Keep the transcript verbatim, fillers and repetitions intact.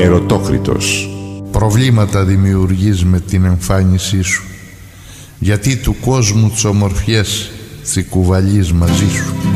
Ερωτόκριτος. Προβλήματα δημιουργείς με την εμφάνισή σου, γιατί του κόσμου τις ομορφιές τσικουβαλείς μαζί σου.